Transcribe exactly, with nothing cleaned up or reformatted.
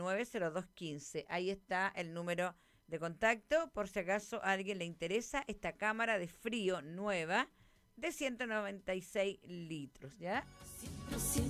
nueve cero dos uno cinco. Ahí está el número de contacto por si acaso a alguien le interesa esta cámara de frío nueva de ciento noventa y seis litros, ¿ya?